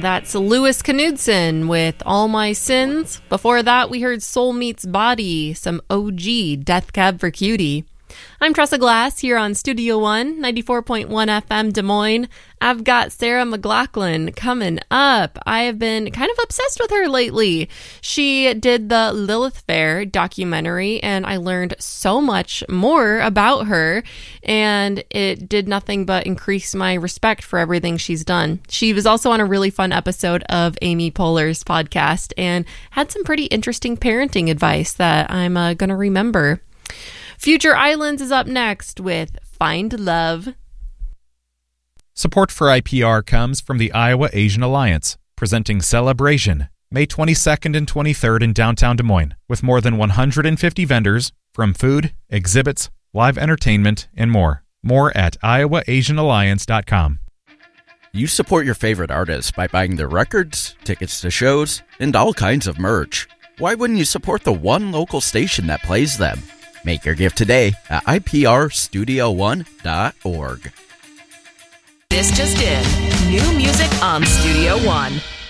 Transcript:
That's Louis Knudsen with All My Sins. Before that, we heard Soul Meets Body, some OG Death Cab for Cutie. I'm Tressa Glass here on Studio One, 94.1 FM Des Moines. I've got Sarah McLachlan coming up. I have been kind of obsessed with her lately. She did the Lilith Fair documentary, and I learned so much more about her, and it did nothing but increase my respect for everything she's done. She was also on a really fun episode of Amy Poehler's podcast and had some pretty interesting parenting advice that I'm going to remember. Future Islands is up next with Find Love. Support for IPR comes from the Iowa Asian Alliance, presenting Celebration, May 22nd and 23rd in downtown Des Moines, with more than 150 vendors from food, exhibits, live entertainment, and more. More at iowaasianalliance.com. You support your favorite artists by buying their records, tickets to shows, and all kinds of merch. Why wouldn't you support the one local station that plays them? Make your gift today at iprstudio1.org. This just in. New music on Studio One.